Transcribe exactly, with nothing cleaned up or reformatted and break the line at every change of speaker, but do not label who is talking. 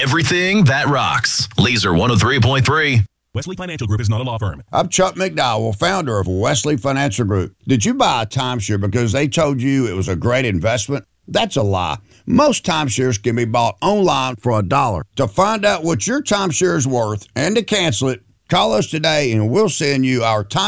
everything that rocks. Laser one oh three point three.
Wesley Financial Group is not a law firm.
I'm Chuck McDowell, founder of Wesley Financial Group. Did you buy a timeshare because they told you it was a great investment? That's a lie. Most timeshares can be bought online for a dollar. To find out what your timeshare is worth and to cancel it, call us today and we'll send you our time